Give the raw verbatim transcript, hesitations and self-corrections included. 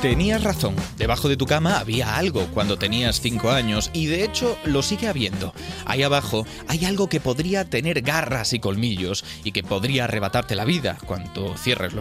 Tenías razón, debajo de tu cama había algo cuando tenías cinco años y de hecho lo sigue habiendo. Ahí abajo hay algo que podría tener garras y colmillos y que podría arrebatarte la vida cuando cierres los